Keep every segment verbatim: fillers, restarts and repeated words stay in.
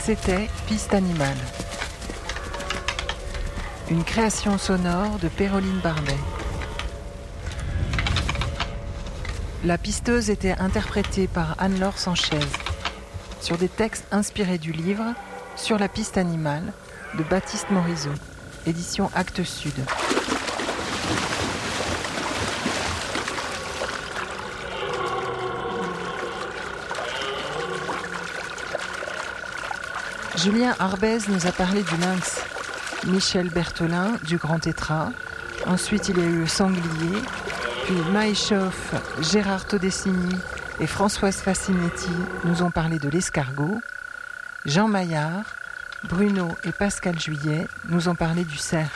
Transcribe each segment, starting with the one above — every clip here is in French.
C'était Piste animale. Une création sonore de Péroline Barbet. La pisteuse était interprétée par Anne-Laure Sanchez sur des textes inspirés du livre Sur la piste animale de Baptiste Morisot, édition Actes Sud. Julien Arbez nous a parlé du lynx, Michel Berthelin du grand tétras, ensuite il y a eu le sanglier, puis Maïchoff, Gérard Todessini et Françoise Facinetti nous ont parlé de l'escargot, Jean Maillard, Bruno et Pascal Juillet nous ont parlé du cerf.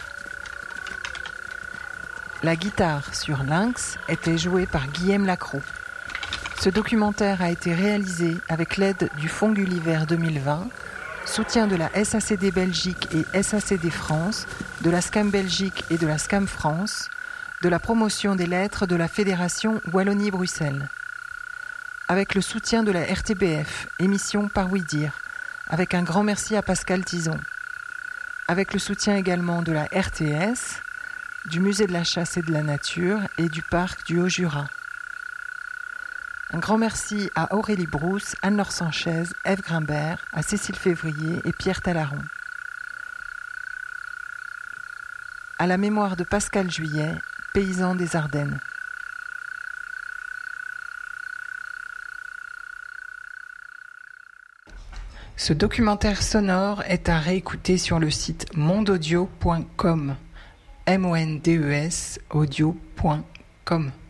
La guitare sur Lynx était jouée par Guillaume Lacroix. Ce documentaire a été réalisé avec l'aide du Fonds Gulliver deux mille vingt, soutien de la S A C D Belgique et S A C D France, de la SCAM Belgique et de la SCAM France, de la promotion des lettres de la Fédération Wallonie-Bruxelles. Avec le soutien de la R T B F, émission Par Oui Dire, avec un grand merci à Pascal Tison. Avec le soutien également de la R T S, du Musée de la Chasse et de la Nature et du Parc du Haut-Jura. Un grand merci à Aurélie Brousse, Anne-Laure Sanchez, Ève Grimbert, à Cécile Février et Pierre Talaron. À la mémoire de Pascal Juillet, paysan des Ardennes. Ce documentaire sonore est à réécouter sur le site mondaudio point com, M O N D E S audio point com.